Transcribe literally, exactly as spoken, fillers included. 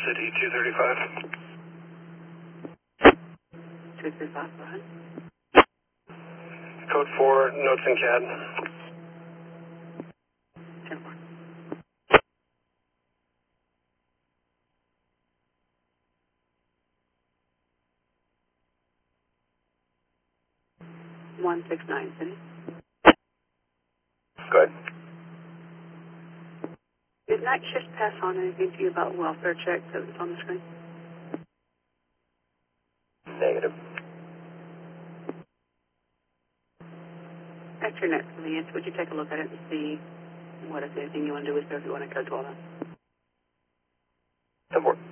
City two thirty-five. two thirty-five, go ahead. Code four, notes in C A D. ten four. one six nine, City. Go ahead. Did night shift pass on anything to you about welfare check that was on the screen? Negative. At your next convenience, would you take a look at it and see what, if anything, you want to do with it, if you want to go to all that? ten four.